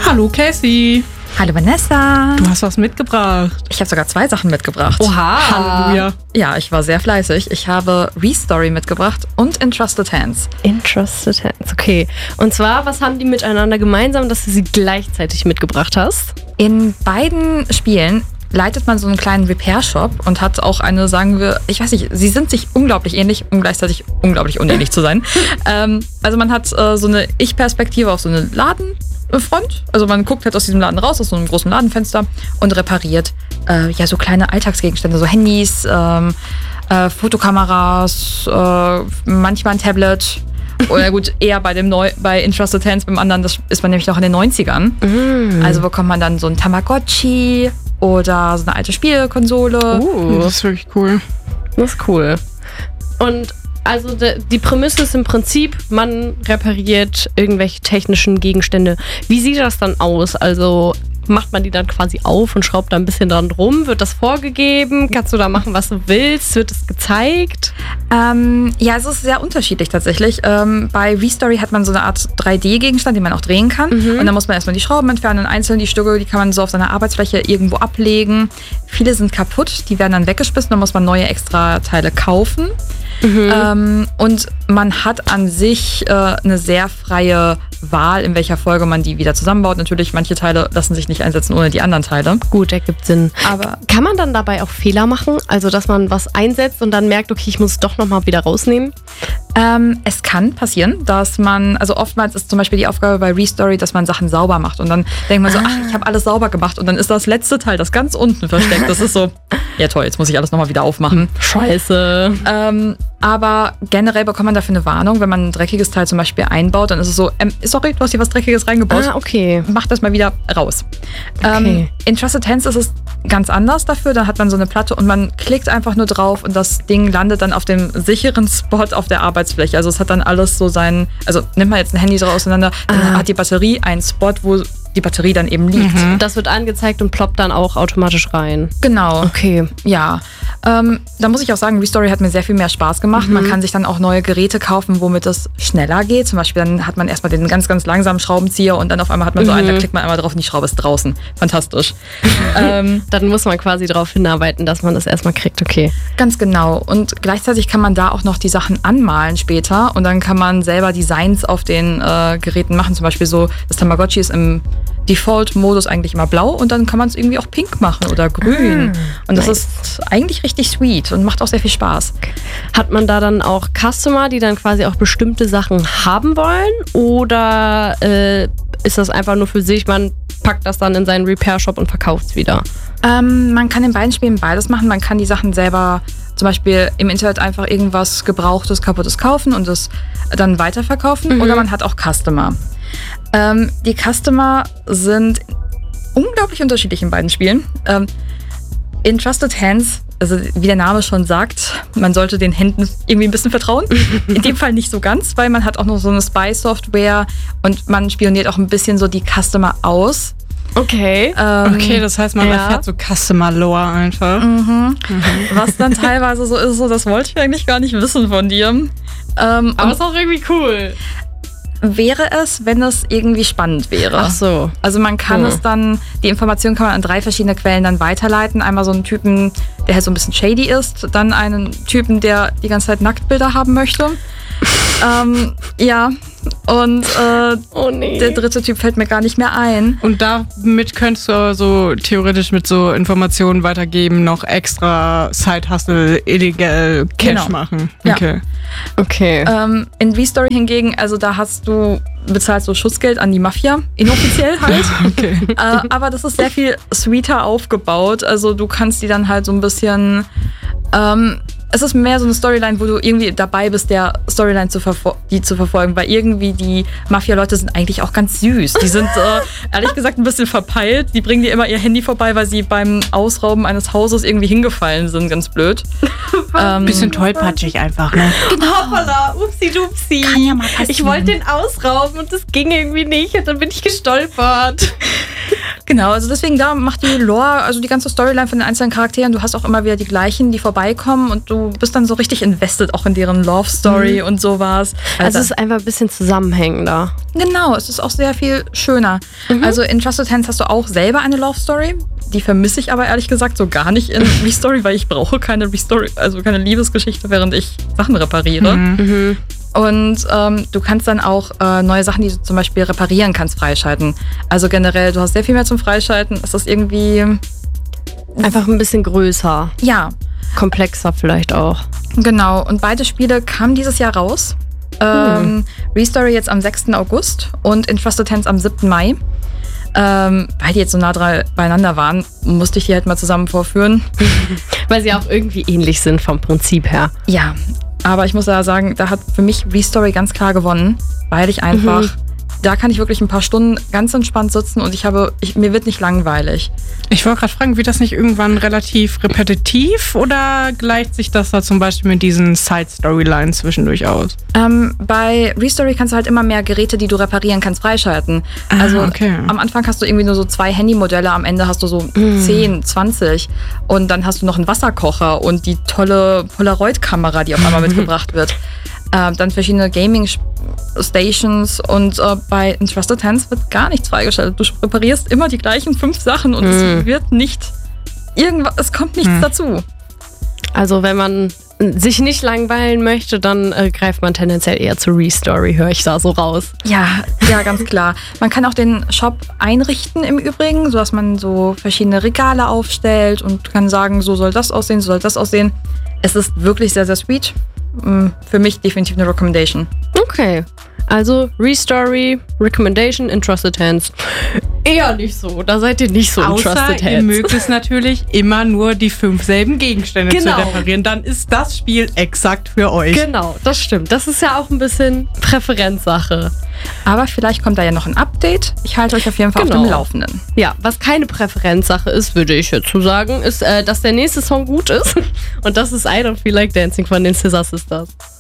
Hallo Casey. Hallo Vanessa. Du hast was mitgebracht. Ich habe sogar 2 Sachen mitgebracht. Oha. Halleluja. Ja, ich war sehr fleißig. Ich habe Restory mitgebracht und Entrusted Hands. Entrusted Hands, okay. Und zwar, was haben die miteinander gemeinsam, dass du sie gleichzeitig mitgebracht hast? In beiden Spielen leitet man so einen kleinen Repair-Shop und hat auch eine, sagen wir, ich weiß nicht, sie sind sich unglaublich ähnlich, um gleichzeitig unglaublich unähnlich zu sein. Also man hat so eine Ich-Perspektive auf so eine Ladenfront. Also man guckt halt aus diesem Laden raus, aus so einem großen Ladenfenster und repariert so kleine Alltagsgegenstände, so Handys, Fotokameras, manchmal ein Tablet. Oder gut, eher bei Entrusted Hands, beim anderen, das ist man nämlich noch in den 90ern. Also bekommt man dann so ein Tamagotchi oder so eine alte Spielkonsole. Das ist wirklich cool. Das ist cool. Und also die Prämisse ist im Prinzip, man repariert irgendwelche technischen Gegenstände. Wie sieht das dann aus? Also macht man die dann quasi auf und schraubt da ein bisschen dran rum? Wird das vorgegeben? Kannst du da machen, was du willst? Wird es gezeigt? Ja, es ist sehr unterschiedlich tatsächlich. Bei Restory hat man so eine Art 3D-Gegenstand, den man auch drehen kann. Und dann muss man erstmal die Schrauben entfernen und einzeln die Stücke, die kann man so auf seiner Arbeitsfläche irgendwo ablegen. Viele sind kaputt, die werden dann weggeschmissen, dann muss man neue extra Teile kaufen. Und man hat an sich eine sehr freie Wahl, in welcher Folge man die wieder zusammenbaut. Natürlich, manche Teile lassen sich nicht einsetzen ohne die anderen Teile. Gut, ergibt Sinn. Aber kann man dann dabei auch Fehler machen? Also, dass man was einsetzt und dann merkt, okay, ich muss es doch nochmal wieder rausnehmen? Es kann passieren, dass man, also oftmals ist zum Beispiel die Aufgabe bei Restory, dass man Sachen sauber macht und dann denkt man so, ich habe alles sauber gemacht und dann ist das letzte Teil, das ganz unten versteckt. Das ist so, ja toll, jetzt muss ich alles nochmal wieder aufmachen. Scheiße. Aber generell bekommt man dafür eine Warnung, wenn man ein dreckiges Teil zum Beispiel einbaut, dann ist es so, sorry, du hast hier was Dreckiges reingebaut. Okay. Mach das mal wieder raus. Okay. In Trusted Hands ist es ganz anders dafür, dann hat man so eine Platte und man klickt einfach nur drauf und das Ding landet dann auf dem sicheren Spot auf der Arbeitsfläche. Also es hat dann alles so seinen, also nimmt man jetzt ein Handy so auseinander, dann hat die Batterie einen Spot, wo die Batterie dann eben liegt. Das wird angezeigt und ploppt dann auch automatisch rein. Genau. Okay. Ja. Da muss ich auch sagen, Restory hat mir sehr viel mehr Spaß gemacht. Man kann sich dann auch neue Geräte kaufen, womit es schneller geht. Zum Beispiel dann hat man erstmal den ganz, ganz langsamen Schraubenzieher und dann auf einmal hat man so einen, da klickt man einmal drauf und die Schraube ist draußen. Fantastisch. Dann muss man quasi darauf hinarbeiten, dass man das erstmal kriegt, okay. Ganz genau. Und gleichzeitig kann man da auch noch die Sachen anmalen später und dann kann man selber Designs auf den Geräten machen. Zum Beispiel so, das Tamagotchi ist im Default-Modus eigentlich immer blau und dann kann man es irgendwie auch pink machen oder grün. Und das ist eigentlich richtig sweet und macht auch sehr viel Spaß. Hat man da dann auch Customer, die dann quasi auch bestimmte Sachen haben wollen? Oder ist das einfach nur für sich, man packt das dann in seinen Repair-Shop und verkauft es wieder? Man kann in beiden Spielen beides machen. Man kann die Sachen selber zum Beispiel im Internet einfach irgendwas Gebrauchtes, Kaputtes kaufen und es dann weiterverkaufen. Oder man hat auch Customer. Die Customer sind unglaublich unterschiedlich in beiden Spielen. In Trusted Hands, also wie der Name schon sagt, man sollte den Händen irgendwie ein bisschen vertrauen. In dem Fall nicht so ganz, weil man hat auch noch so eine Spy-Software und man spioniert auch ein bisschen so die Customer aus. Okay. Okay, das heißt, man erfährt so Customer-Lore einfach. Was dann teilweise so ist, so, das wollte ich eigentlich gar nicht wissen von dir. Aber ist auch irgendwie cool. Wäre es, wenn es irgendwie spannend wäre. Ach so. Also man kann es dann, die Informationen kann man an 3 verschiedene Quellen dann weiterleiten. Einmal so einen Typen, der halt so ein bisschen shady ist. Dann einen Typen, der die ganze Zeit Nacktbilder haben möchte. Ja. Und der dritte Typ fällt mir gar nicht mehr ein. Und damit könntest du so theoretisch mit so Informationen weitergeben, noch extra Side-Hustle, illegal Cash machen. Okay. In Restory hingegen, also da bezahlst du Schutzgeld an die Mafia, inoffiziell halt. Okay. Aber das ist sehr viel sweeter aufgebaut. Also du kannst die dann halt so ein bisschen es ist mehr so eine Storyline, wo du irgendwie dabei bist, der Storyline zu verfolgen, weil irgendwie die Mafia-Leute sind eigentlich auch ganz süß. Die sind ehrlich gesagt ein bisschen verpeilt. Die bringen dir immer ihr Handy vorbei, weil sie beim Ausrauben eines Hauses irgendwie hingefallen sind, ganz blöd. Bisschen tollpatschig einfach, ne? Genau. Hoppala, upsi-dupsi. Kann ja mal passieren. Ich wollte den ausrauben und das ging irgendwie nicht und dann bin ich gestolpert. Genau, also deswegen da macht die Lore, also die ganze Storyline von den einzelnen Charakteren, du hast auch immer wieder die gleichen, die vorbeikommen und du bist dann so richtig invested auch in deren Love-Story und sowas. Also es ist einfach ein bisschen zusammenhängender. Genau, es ist auch sehr viel schöner. Also in Trusted Hands hast du auch selber eine Love-Story. Die vermisse ich aber ehrlich gesagt so gar nicht in Restory, weil ich brauche keine Restory, also keine Liebesgeschichte, während ich Sachen repariere. Und du kannst dann auch neue Sachen, die du zum Beispiel reparieren kannst, freischalten. Also generell, du hast sehr viel mehr zum Freischalten. Es ist irgendwie... Einfach ein bisschen größer. Ja. Komplexer vielleicht auch. Genau. Und beide Spiele kamen dieses Jahr raus. Restory jetzt am 6. August und In Trusted Hands am 7. Mai. Weil die jetzt so nah beieinander waren, musste ich die halt mal zusammen vorführen. Weil sie auch irgendwie ähnlich sind vom Prinzip her. Ja, aber ich muss da sagen, da hat für mich Restory ganz klar gewonnen, weil ich einfach, da kann ich wirklich ein paar Stunden ganz entspannt sitzen und mir wird nicht langweilig. Ich wollte gerade fragen, wird das nicht irgendwann relativ repetitiv oder gleicht sich das da zum Beispiel mit diesen Side-Storylines zwischendurch aus? Bei Restory kannst du halt immer mehr Geräte, die du reparieren kannst, freischalten. Also am Anfang hast du irgendwie nur so 2 Handymodelle, am Ende hast du so 10, 20 und dann hast du noch einen Wasserkocher und die tolle Polaroid-Kamera, die auf einmal mitgebracht wird. Dann verschiedene Gaming-Stations und bei In Trusted Hands wird gar nichts freigeschaltet. Du reparierst immer die gleichen 5 Sachen und es wird nicht es kommt nichts dazu. Also wenn man sich nicht langweilen möchte, dann greift man tendenziell eher zu Restory, höre ich da so raus. Ja, ganz klar. Man kann auch den Shop einrichten im Übrigen, sodass man so verschiedene Regale aufstellt und kann sagen, so soll das aussehen, so soll das aussehen. Es ist wirklich sehr, sehr sweet. Für mich definitiv eine Recommendation. Okay, also Restory, Recommendation, In Trusted Hands. Eher nicht so, da seid ihr nicht so in Trusted Hands. Ihr mögt es natürlich immer nur die 5 selben Gegenstände zu reparieren, dann ist das Spiel exakt für euch. Genau, das stimmt. Das ist ja auch ein bisschen Präferenzsache. Aber vielleicht kommt da ja noch ein Update. Ich halte euch auf jeden Fall auf dem Laufenden. Ja, was keine Präferenzsache ist, würde ich dazu sagen, ist, dass der nächste Song gut ist. Und das ist I Don't Feel Like Dancing von den Scissor Sisters.